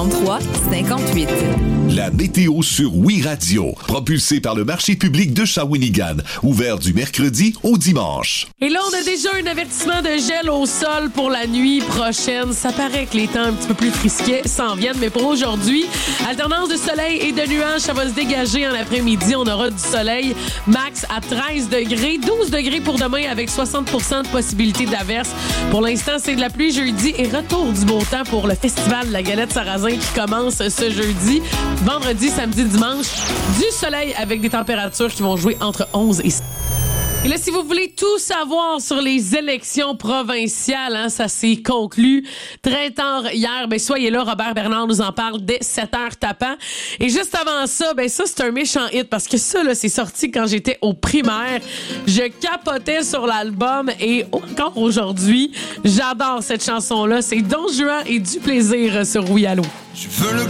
58. La météo sur Oui Radio, propulsée par le marché public de Shawinigan, ouvert du mercredi au dimanche. Et là, on a déjà un avertissement de gel au sol pour la nuit prochaine. Ça paraît que les temps un petit peu plus frisquets s'en viennent, mais pour aujourd'hui, alternance de soleil et de nuages, ça va se dégager en après-midi. On aura du soleil max à 13 degrés, 12 degrés pour demain avec 60% de possibilité d'averse. Pour l'instant, c'est de la pluie jeudi et retour du beau temps pour le festival de la galette sarrasin qui commence ce jeudi. Vendredi, samedi, dimanche, du soleil avec des températures qui vont jouer entre 11 et 6. Et là, si vous voulez tout savoir sur les élections provinciales, ça s'est conclu très tard hier. Soyez là, Robert Bernard nous en parle dès 7h tapant. Et juste avant ça, ça, c'est un méchant hit parce que ça, là, c'est sorti quand j'étais au primaire. Je capotais sur l'album et encore aujourd'hui, j'adore cette chanson-là. C'est Don Juan et Du plaisir sur Oui Allô. Je veux le